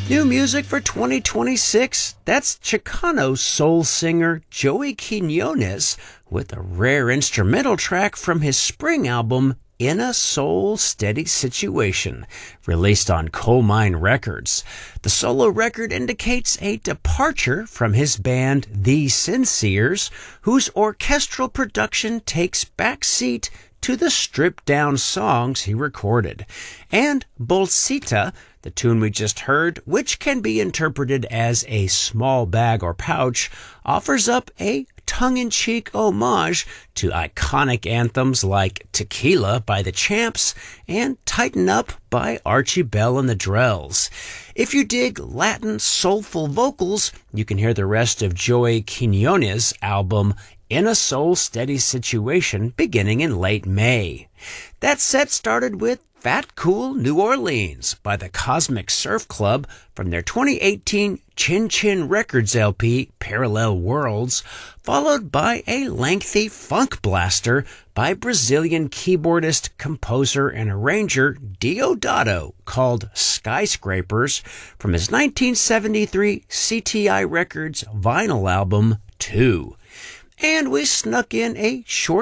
New music for 2026, that's Chicano soul singer Joey Quinones with a rare instrumental track from his spring album, In a Soul Steady Situation, released on Coal Mine Records. The solo record indicates a departure from his band The Sinceres, whose orchestral production takes backseat to the stripped-down songs he recorded. And Bolsita, the tune we just heard, which can be interpreted as a small bag or pouch, offers up a tongue-in-cheek homage to iconic anthems like Tequila by the Champs and Tighten Up by Archie Bell and the Drells. If you dig Latin soulful vocals, you can hear the rest of Joey Quinones' album In a Soul Steady Situation beginning in late May. That set started with Fat Cool New Orleans by the Cosmic Surf Club from their 2018 Chin Chin Records LP Parallel Worlds, followed by a lengthy funk blaster by Brazilian keyboardist, composer, and arranger Deodato called Skyscrapers from his 1973 CTI Records vinyl album 2. And we snuck in a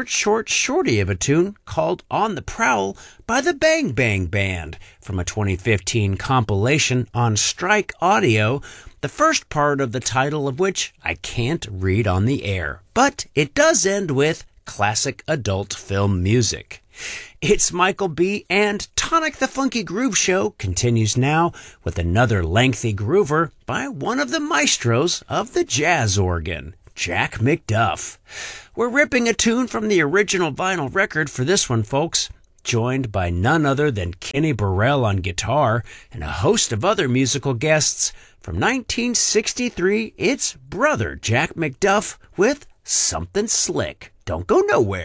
shorty of a tune called On the Prowl by the Bang Bang Band from a 2015 compilation on Strike Audio, the first part of the title of which I can't read on the air, but it does end with classic adult film music. It's Michael B., and Tonic the Funky Groove Show continues now with another lengthy groover by one of the maestros of the jazz organ, Jack McDuff. We're ripping a tune from the original vinyl record for this one, folks, joined by none other than Kenny Burrell on guitar and a host of other musical guests. From 1963, it's brother Jack McDuff with Something Slick. Don't go nowhere.